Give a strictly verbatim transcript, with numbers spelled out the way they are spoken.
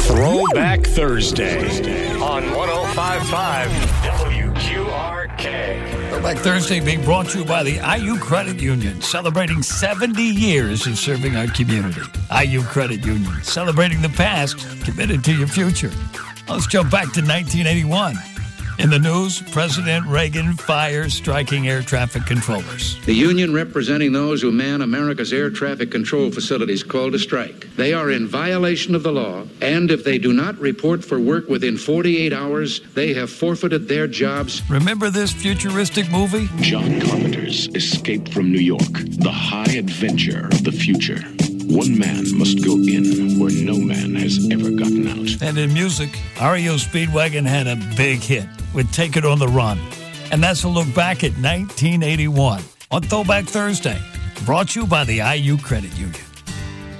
Throwback Thursday on one oh five point five W Q R K. Throwback Thursday being brought to you by the I U Credit Union, celebrating seventy years of serving our community. I U Credit Union, celebrating the past, committed to your future. Let's jump back to nineteen eighty-one. In the news, President Reagan fires striking air traffic controllers. The union representing those who man America's air traffic control facilities called a strike. They are in violation of the law, and if they do not report for work within forty-eight hours, they have forfeited their jobs. Remember this futuristic movie? John Carpenter's Escape from New York, the high adventure of the future. One man must go in where no man has ever gotten out. And in music, R E O Speedwagon had a big hit with Take It on the Run. And that's a look back at nineteen eighty-one on Throwback Thursday, brought to you by the I U Credit Union.